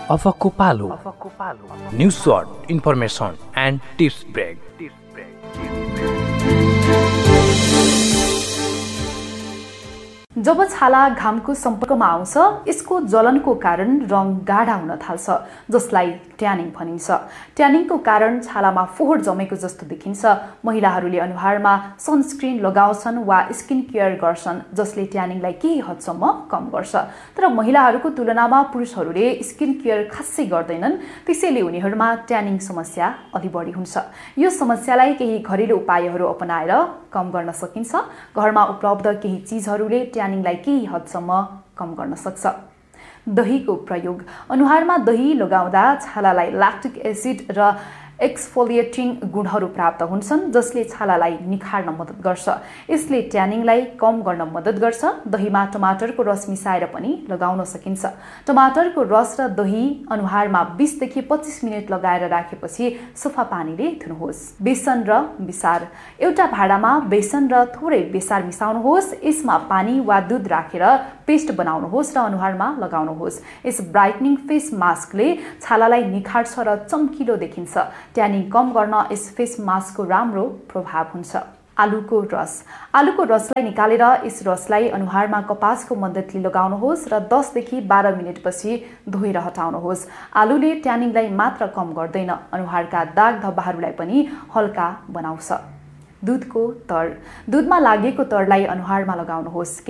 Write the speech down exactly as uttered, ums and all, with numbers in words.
अफकको पालो news short information and tips brake. जब छाला घामको सम्पर्कमा आउँछ यसको जलनको कारण रङ गाढा हुन थाल्छ, जसलाई ट्यानिङ भनिन्छ। ट्यानिङको कारण छालामा फोहोर जमेको जस्तो देखिन्छ। महिलाहरूले अनुहारमा सनस्क्रिन लगाउँछन् वा स्किन केयर गर्छन्, जसले ट्यानिङलाई केही हदसम्म कम गर्छ। तर महिलाहरूको तुलनामा पुरुषहरूले स्किन केयर खासै गर्दैनन्, त्यसैले उनीहरूमा ट्यानिङ समस्या अलि बढी हुन्छ। यो समस्यालाई केही घरेलु उपायहरू अपनाएर कम गर्न सकिन्छ। घरमा उपलब्ध केही चीजहरूले ट्यानिङलाई केही हदसम्म कम गर्न सक्छ। दहीको प्रयोग। अनुहारमा दही लगाउँदा छालालाई ल्याक्टिक एसिड र एक्सफोलिएटिङ गुणहरू प्राप्त हुन्छन्, जसले छालालाई निखार्न मद्दत गर्छ। यसले ट्यानिङलाई कम गर्न मद्दत गर्छ। दहीमा टमाटरको रस मिसाएर पनि लगाउन सकिन्छ। टमाटरको रस र दही अनुहारमा बीस देखि पच्चीस मिनट लगाएर राखेपछि सफा पानीले धुनुहोस्। बेसन र बिसार। एउटा भाँडामा बेसन र थोरै बेसार मिसाउनुहोस्। यसमा पानी वा दूध राखेर पेस्ट बनाउनुहोस् र अनुहारमा लगाउनुहोस्। यस ब्राइटनिङ फेस मास्कले छालालाई निखार्छ र चम्किलो देखिन्छ। ट्यानिङ कम गर्न यस फेस मास्कको राम्रो प्रभाव हुन्छ। आलुको रस। आलुको रसलाई निकालेर यस रसलाई अनुहारमा कपासको मद्दतले लगाउनुहोस् र दस देखि बाह्र मिनटपछि धोएर हटाउनुहोस्। आलुले ट्यानिङलाई मात्र कम गर्दैन, अनुहारका दाग धब्बाहरूलाई पनि हल्का बनाउँछ। दुधको तर। दुधमा लागेको तरलाई अनुहारमा लगाउनुहोस्।